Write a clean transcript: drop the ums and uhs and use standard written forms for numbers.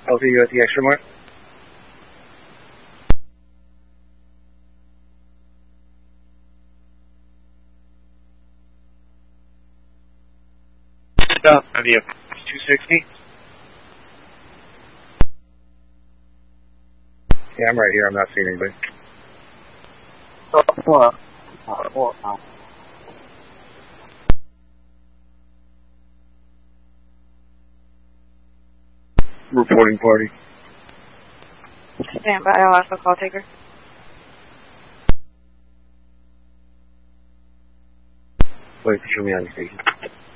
Alpha, you got the extra mark? Stop. Idea 260. Yeah, I'm right here. I'm not seeing anybody. Reporting party. Stand by, I'll ask the call taker. Wait, show me on the station.